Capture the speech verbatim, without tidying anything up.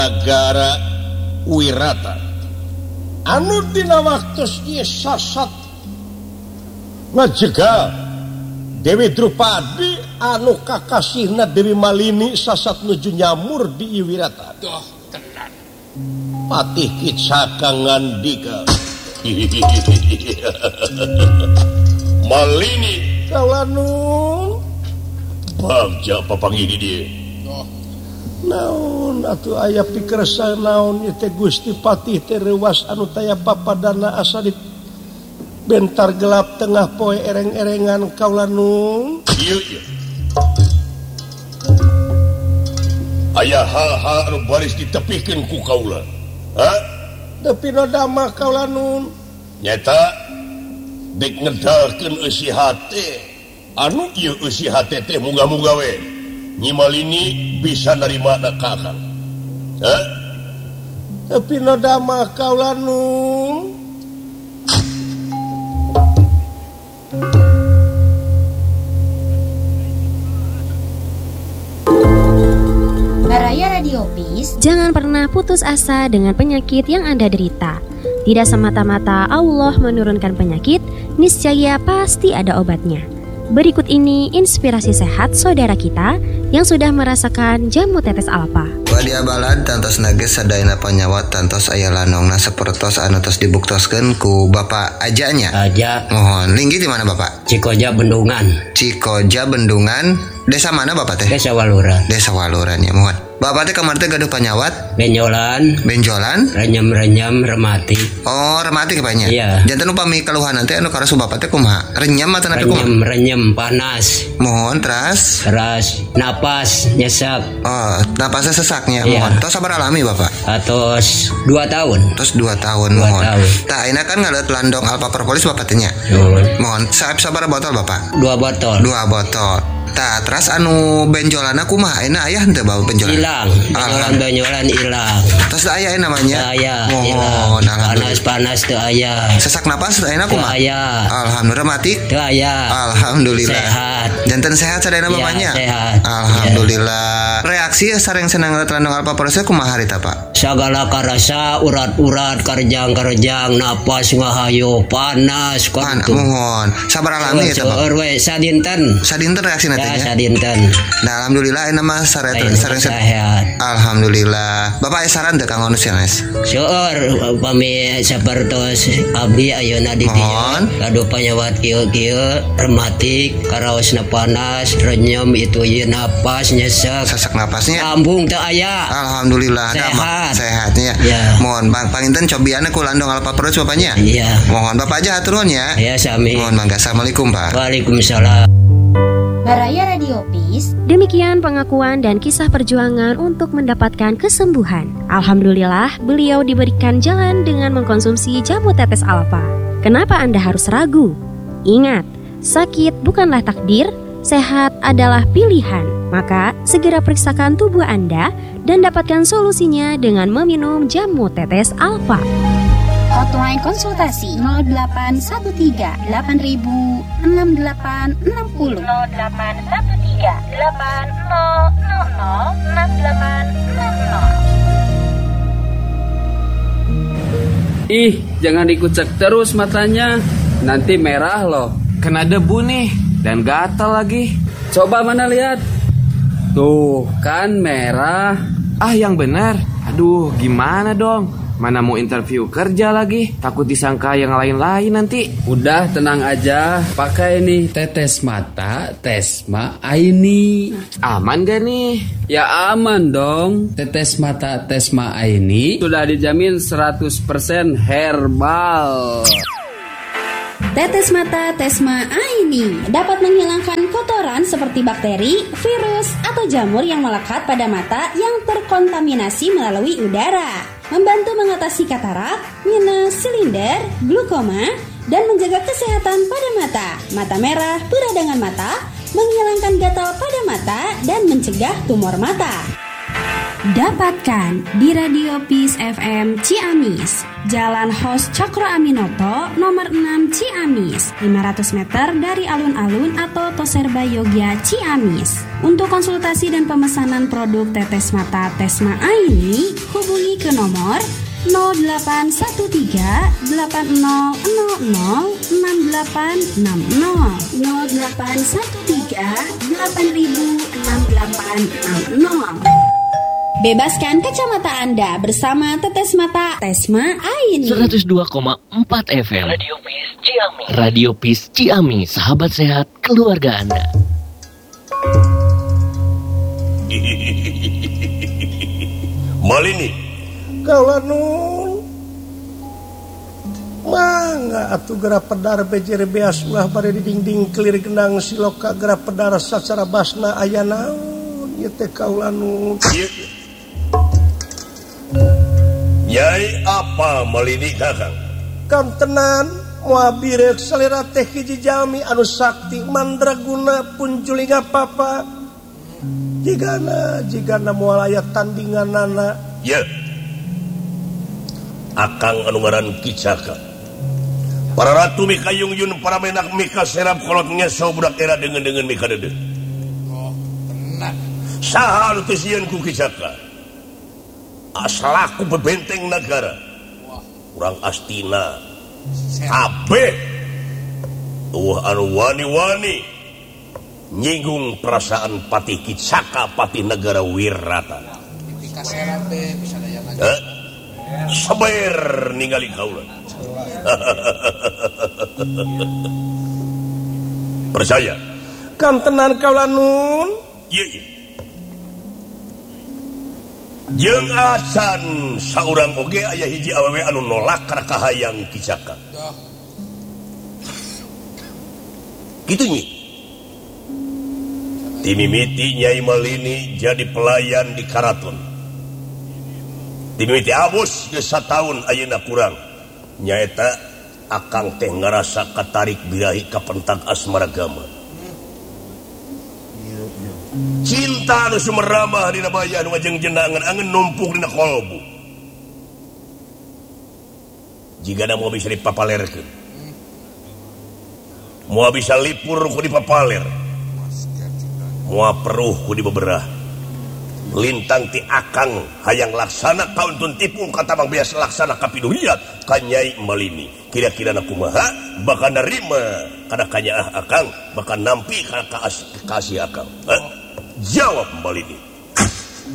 negara Wirata anu dina waktos ieu sasat ngajegal Dewi Drupadi anu kakasihna Dewi Malini sasat nuju nyamur di Wirata. Duh, tenan. Patih Kicaka ngandika. Malini kalanung bagja papangidi dia. Naon atuh aya pikersa naon ieu teh Gusti Patih teh rewas anu taya papadana asa di bentar gelap tengah poe ereng-erengan kaulanung. Ieu ieu. Aya hal-hal anu baris ditepikeun ku kaula. Ha? Tapi no dama kaulanung. Nyata dek ngedalkeun eusi hate. Anu ieu eusi hate teh muga-muga we Nyi Malini bisa narima da kakang. Ha? Tapi no dama kaulanung. Baraya Radio Peace. Jangan pernah putus asa dengan penyakit yang Anda derita. Tidak semata-mata Allah menurunkan penyakit, niscaya pasti ada obatnya. Berikut ini inspirasi sehat saudara kita yang sudah merasakan jamu tetes alfa. Wadia balad tantos nages sadayana panyawat tantos aya lanongna sapertos anu tos dibuktoskeun ku Bapak Ajanya. Aja. Mohon linggi di mana Bapak? Cikoja Bendungan. Cikoja Bendungan. Desa mana Bapak teh? Desa Waluran. Desa Waluran ya, mohon. Bapak teh kamar teh gaduh panyawat? Benjolan. Benjolan? Renyam-renyam rematik. Oh, rematik banyak. Iya. Janten upami keluhan nanti anu karasu Bapak teh kumaha? Renyam atau napi kumaha? Renyam, renyam panas. Mohon teras. Teras napas nyesak. Oh, napasnya sesaknya. Iya. Mohon. Tos sabar alami Bapak? Atos dua tahun. Tos dua tahun dua mohon. Tahun. Tah ayeuna kan ngalet landong alpa propolis Bapak teh nya. Mohon. Mohon. Saab sabar botol Bapak? Dua botol. Dua botol. Tah, terus anu benjolana kumaha? Ayeuna aya henteu bawa benjolan? Hilang. Benjolan-benjolan hilang. Terus aya namanya? Aya. Mohon. Panas-panas teu aya. Sesak napas ayeuna kumaha? Aya. Alhamdulillah rematik? Teu aya. Alhamdulillah. Sehat. Janten sehat sadayana bapaknya? Sehat. Alhamdulillah. Ya. Reaksi sareng senang landong alpa proses kumaha harita Pak? Sagala karasa urat-urat karjang-karjang napas ngahayu panas Pan, mohon. Sabar alami eta Pak. Seueur we sadinten. Sadinten reaksina teh nya? Sadinten. Nah, alhamdulillah enak mah sare sareng sehat. Alhamdulillah. Bapak aya saran teu kanggo nusianes? Seueur upami sapertos abdi ayeuna di dieu gaduh panyawat kieu-kieu rematik karaosna panas renyem itu ieu napas nyesek sesak napasnya lambung teu aya. Alhamdulillah sehat. Sehatnya. Ya. Mohon bang panginten cobianna ku landong alpa perut bapaknya. Iya. Mohon Bapak aja hatur nuhun ya. Ya sami. Mohon mangga. Assalamualaikum Pak. Waalaikumsalam. Baraya Radio Peace. Demikian pengakuan dan kisah perjuangan untuk mendapatkan kesembuhan. Alhamdulillah, beliau diberikan jalan dengan mengkonsumsi jamu tetes alfa. Kenapa Anda harus ragu? Ingat, sakit bukanlah takdir, sehat adalah pilihan. Maka, segera periksakan tubuh Anda dan dapatkan solusinya dengan meminum jamu tetes alfa. Hotline konsultasi nol delapan satu tiga delapan ribu enam delapan enam nol nol delapan satu tiga delapan nol nol nol enam delapan enam nol. Ih, jangan dikucek terus matanya, nanti merah loh. Kena debu nih dan gatal lagi. Coba mana lihat. Tuh, kan merah. Ah, yang benar. Aduh, gimana dong? Mana mau interview kerja lagi? Takut disangka yang lain-lain nanti. Udah tenang aja, pakai nih tetes mata Tesma Aini. Aman gak nih? Ya aman dong. Tetes mata Tesma Aini sudah dijamin seratus persen herbal. Tetes mata Tesma Aini dapat menghilangkan kotoran seperti bakteri, virus, atau jamur yang melekat pada mata yang terkontaminasi melalui udara. Membantu mengatasi katarak, minus, silinder, glukoma, dan menjaga kesehatan pada mata, mata merah, peradangan mata, menghilangkan gatal pada mata, dan mencegah tumor mata. Dapatkan di Radio Peace F M Ciamis, Jalan Hos Cokro Aminoto, nomor enam Ciamis, lima ratus meter dari alun-alun atau Toserba Yogya Ciamis. Untuk konsultasi dan pemesanan produk tetes mata Tesma Aini, hubungi ke nomor nol delapan satu tiga delapan nol nol nol enam delapan enam nol nol delapan satu tiga delapan enam delapan enam nol. Bebaskan kacamata Anda bersama Tetes Mata Tesma Aini. seratus dua koma empat F M Radio Peace Ciamis. Radio Peace Ciamis, sahabat sehat keluarga Anda. Malini, kaulah nun. Mangga atuh gerak pedar bejer beas ulah bari dinding kelir genang siloka gerak pedar sacara basna aya naon ieu teh kaulah nun. Nyai apa Malini kakang? Kam tenan moal birek salira teh hiji jalmi anu sakti mandraguna pun julinga papa. Jigana jigana moal aya tandinganana. Ye. Akang anu ngaran Kicaka. Para ratu mika yungyun para menak mika serap kolot ngeso budak era dengan-dengan mika dede. Oh, benar. Saha anu teu sieun ku Kicaka? Asalaku bebenteng negara. Urang Astina kabeh uh anu wani-wani nyinggung perasaan Patih Kicaka Patih negara Wirata. Eh? Sabar ningali kaula. Percaya kan tenan kaula nun. Ieu ieu jeung acan saurang oge aya hiji awewe anu nolak kana kahayang Kicaka. Kitu nyi. Timimiti Nyai Malini jadi pelayan di karaton. Timimiti abus geus sataun ayeuna kurang. Nyaeta akang teh ngarasa katarik birahi ka pentag asmaragama. Cinta anu sumeramah dina baya anu ngajeng jenangan angeun numpuk dina kolbu. Jigana moal bisa dipapalerkeun. Moal bisa lipur ku dipapaler. Moal peruh ku dibeberah. Lintang ti akang hayang laksana kauntun tipung katabang biasa laksana kapiduriat ka Nyai Malini. Kira-kira kumaha bakal nerima kana kanyaah akang bakal nampi kana kasih akang. Eh? Jawab Malini.